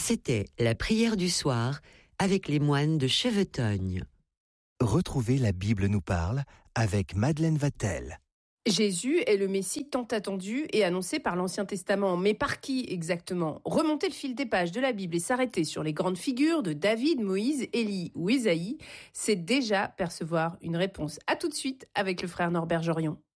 C'était la prière du soir avec les moines de Chevetogne. Retrouvez La Bible nous parle avec Madeleine Vatel. Jésus est le Messie tant attendu et annoncé par l'Ancien Testament. Mais par qui exactement ? Remonter le fil des pages de la Bible et s'arrêter sur les grandes figures de David, Moïse, Élie ou Ésaïe, c'est déjà percevoir une réponse. À tout de suite avec le frère Norbert Jorion.